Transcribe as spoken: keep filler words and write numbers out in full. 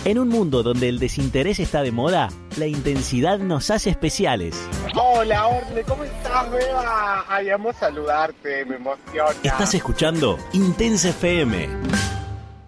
En un mundo donde el desinterés está de moda, la intensidad nos hace especiales. Hola, Orle, ¿cómo estás, Beba? Ay, amo saludarte, me emociona. Estás escuchando Intensa F M.